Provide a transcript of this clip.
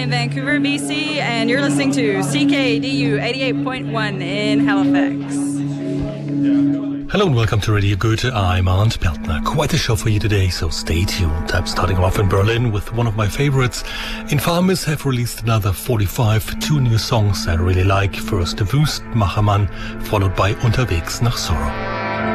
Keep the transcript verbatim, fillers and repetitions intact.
in Vancouver, B C, and you're listening to C K D U eighty-eight point one in Halifax. Hello and welcome to Radio Goethe. I'm Arndt Peltner. Quite a show for you today, so stay tuned. I'm starting off in Berlin with one of my favorites. Infamous have released another forty-five, two new songs I really like. First, Wüstmachermann, followed by Unterwegs nach Sorrow.